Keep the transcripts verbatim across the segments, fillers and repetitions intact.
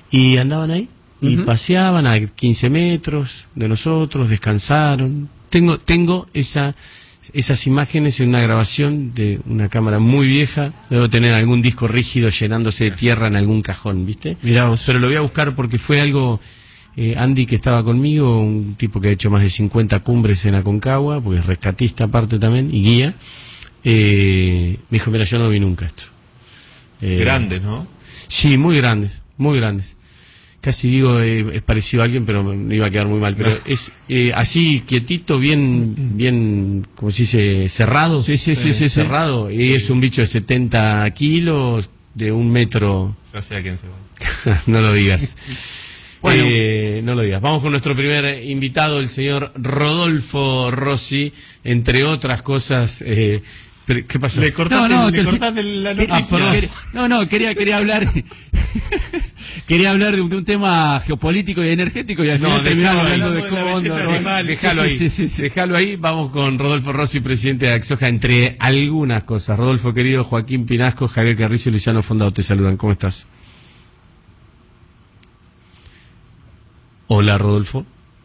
Y andaban ahí, y Uh-huh. paseaban a quince metros de nosotros, descansaron. Tengo, tengo esa, esas imágenes en una grabación de una cámara muy vieja. Debo tener algún disco rígido llenándose de tierra en algún cajón, ¿viste? Mirá vos. Pero lo voy a buscar porque fue algo... Eh, Andy, que estaba conmigo, un tipo que ha hecho más de cincuenta cumbres en Aconcagua, porque es rescatista aparte también, y guía, eh, me dijo, mira, yo no vi nunca esto. Eh, Grandes, ¿no? Sí, muy grandes, muy grandes. Casi digo, eh, es parecido a alguien, pero me iba a quedar muy mal. Pero es eh, así, quietito, bien, bien, como se dice, cerrado. Sí, sí, sí, sí, sí. Cerrado. Y es un bicho de setenta kilos, de un metro. Ya sé a quién se va. No lo digas. Bueno. Eh, no lo digas. Vamos con nuestro primer invitado, el señor Rodolfo Rossi, entre otras cosas. Eh, pero, ¿qué pasó? Le cortaste, No, no, le que el cortaste la que- noticia. ah, perdón. Quería- no, no, quería, quería hablar quería hablar de un, de un tema geopolítico y energético y al No, final terminamos dejalo ahí. hablando de Hablamos de la Cóndor, belleza ¿no? animal, Déjalo Sí, ahí, sí, sí, sí. déjalo ahí. Vamos con Rodolfo Rossi, presidente de Axoja, entre algunas cosas. Rodolfo, querido, Joaquín Pinasco, Javier Carrizo y Luciano Fondado te saludan. ¿Cómo estás? Hola, Rodolfo.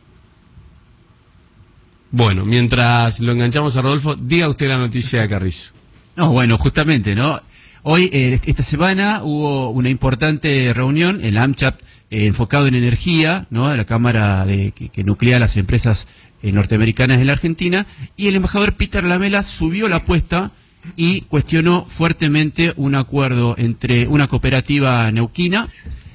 Bueno, mientras lo enganchamos a Rodolfo, diga usted la noticia de Carrizo. No, bueno, justamente, ¿no? Hoy, eh, esta semana, hubo una importante reunión en la AmCham eh, enfocado en energía, ¿no? De la Cámara de, que, que nuclea las empresas eh, norteamericanas de la Argentina, y el embajador Peter Lamela subió la apuesta y cuestionó fuertemente un acuerdo entre una cooperativa neuquina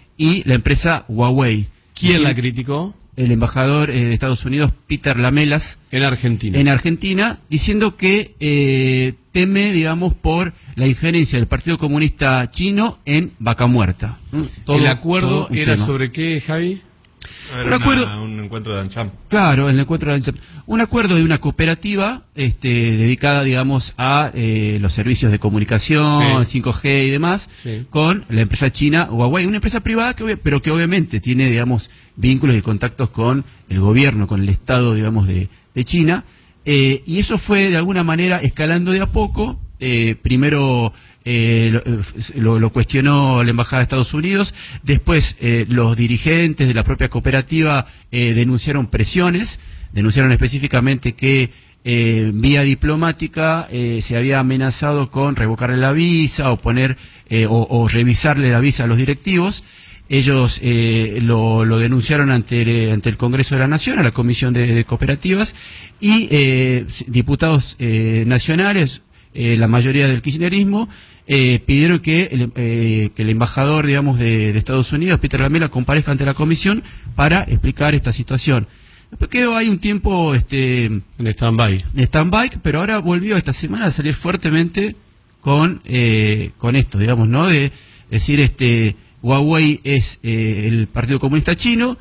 y la empresa Huawei. ¿Quién la criticó? El embajador eh, de Estados Unidos, Peter Lamelas, En Argentina. en Argentina, diciendo que eh, teme, digamos, por la injerencia del Partido Comunista Chino en Vaca Muerta. ¿no? Todo- ¿El acuerdo todo un era tema. sobre qué, Javi? Era Un acuerdo- una- un encuentro de Ancham. Claro, en el encuentro de Ancham. Un acuerdo de una cooperativa este, dedicada, digamos, a eh, los servicios de comunicación, Sí. cinco G y demás, Sí. con la empresa china Huawei, una empresa privada, que, obvia- pero que obviamente tiene, digamos, vínculos y contactos con el gobierno, con el Estado, digamos, de, de China. Eh, y eso fue, de alguna manera, escalando de a poco. Eh, primero eh, lo, eh, lo- lo cuestionó la Embajada de Estados Unidos, después eh, los dirigentes de la propia cooperativa eh, denunciaron presiones, denunciaron específicamente que eh, vía diplomática eh, se había amenazado con revocarle la visa o poner eh, o, o revisarle la visa a los directivos. Ellos eh, lo, lo denunciaron ante el, ante el Congreso de la Nación, a la Comisión de, de Cooperativas, y eh, diputados eh, nacionales, eh, la mayoría del kirchnerismo, eh, pidieron que el, eh, que el embajador, digamos, de, de Estados Unidos, Peter Lamela, comparezca ante la comisión para explicar esta situación. Después quedó ahí un tiempo este, En stand-by. de stand-by, pero ahora volvió esta semana a salir fuertemente con, eh, con esto, digamos, ¿no? De decir, este, Huawei es eh, el Partido Comunista Chino.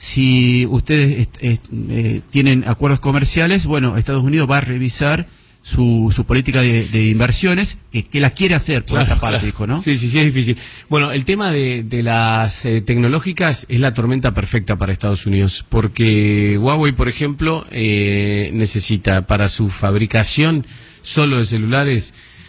Si ustedes est- est- eh, tienen acuerdos comerciales, bueno, Estados Unidos va a revisar su, su política de, de inversiones, que, que la quiere hacer por Claro, otra parte, claro. dijo, ¿no? Sí, sí, sí, es difícil. Bueno, el tema de, de las eh, tecnológicas es la tormenta perfecta para Estados Unidos, porque Huawei, por ejemplo, eh, necesita para su fabricación solo de celulares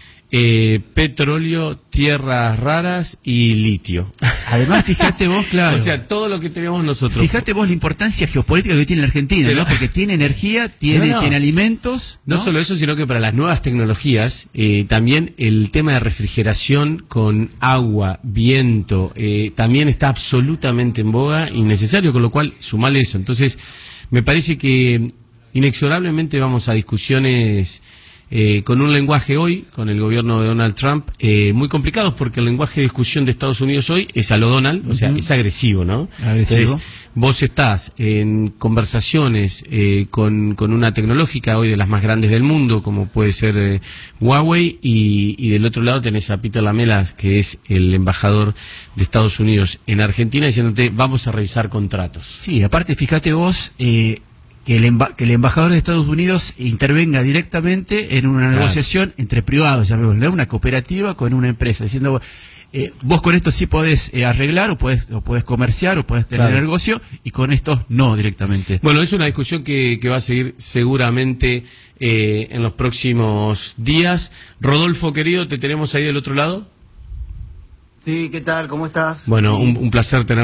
eh, petróleo, tierras raras y litio. Además, fíjate vos, claro. O sea, todo lo que tenemos nosotros. Fíjate vos la importancia geopolítica que tiene la Argentina, Pero- ¿no? Porque tiene energía, tiene, No, no. tiene alimentos. No solo eso, sino que para las nuevas tecnologías, eh, también el tema de refrigeración con agua, viento, eh, también está absolutamente en boga y necesario, con lo cual sumale eso. Entonces, me parece que inexorablemente vamos a discusiones eh, con un lenguaje hoy, con el gobierno de Donald Trump, eh, muy complicados, porque el lenguaje de discusión de Estados Unidos hoy es a lo Donald, o sea, Ujú. es agresivo, ¿no? Agresivo. Entonces, vos estás en conversaciones eh, con, con una tecnológica hoy de las más grandes del mundo, como puede ser eh, Huawei, y, y del otro lado tenés a Peter Lamela, que es el embajador de Estados Unidos en Argentina, diciéndote, vamos a revisar contratos. Sí, aparte, fíjate vos, eh, que, el emba- que el embajador de Estados Unidos intervenga directamente en una Claro. negociación entre privados, llamémosle, una cooperativa con una empresa, diciendo, eh, vos con esto sí podés eh, arreglar, o podés, o podés comerciar, o podés tener Claro. negocio, y con estos no directamente. Bueno, es una discusión que, que va a seguir seguramente eh, en los próximos días. Rodolfo, querido, ¿te tenemos ahí del otro lado? Sí, ¿qué tal? ¿Cómo estás? Bueno, un, un placer tener